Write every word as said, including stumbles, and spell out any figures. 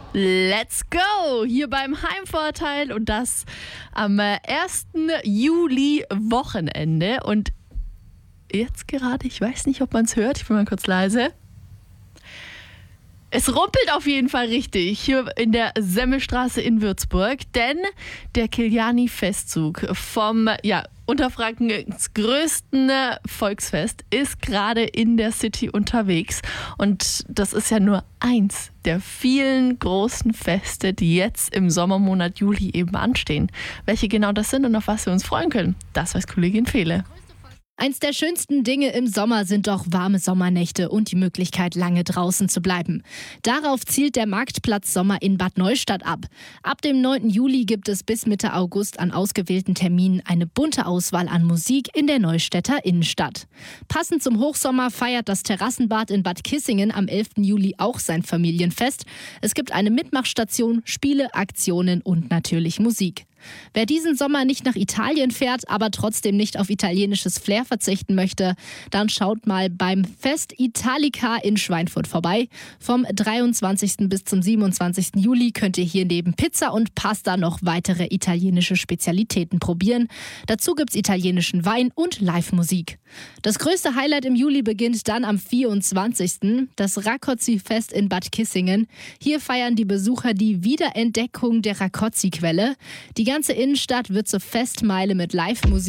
Let's go! Hier beim Heimvorteil und das am ersten Juli-Wochenende. Und jetzt gerade, ich weiß nicht, ob man es hört, ich bin mal kurz leise. Es rumpelt auf jeden Fall richtig hier in der Semmelstraße in Würzburg, denn der Kiliani-Festzug vom ja, Unterfrankens größten Volksfest ist gerade in der City unterwegs. Und das ist ja nur eins der vielen großen Feste, die jetzt im Sommermonat Juli eben anstehen. Welche genau das sind und auf was wir uns freuen können, das weiß Kollegin Fele. Eins der schönsten Dinge im Sommer sind doch warme Sommernächte und die Möglichkeit, lange draußen zu bleiben. Darauf zielt der Marktplatz Sommer in Bad Neustadt ab. Ab dem neunten Juli gibt es bis Mitte August an ausgewählten Terminen eine bunte Auswahl an Musik in der Neustädter Innenstadt. Passend zum Hochsommer feiert das Terrassenbad in Bad Kissingen am elften Juli auch sein Familienfest. Es gibt eine Mitmachstation, Spiele, Aktionen und natürlich Musik. Wer diesen Sommer nicht nach Italien fährt, aber trotzdem nicht auf italienisches Flair verzichten möchte, dann schaut mal beim Fest Italica in Schweinfurt vorbei. Vom dreiundzwanzigsten bis zum siebenundzwanzigsten Juli könnt ihr hier neben Pizza und Pasta noch weitere italienische Spezialitäten probieren. Dazu gibt's italienischen Wein und Live-Musik. Das größte Highlight im Juli beginnt dann am vierundzwanzigsten das Rakozzi-Fest in Bad Kissingen. Hier feiern die Besucher die Wiederentdeckung der Rakozzi-Quelle. Die Die ganze Innenstadt wird zur Festmeile mit Live-Musik.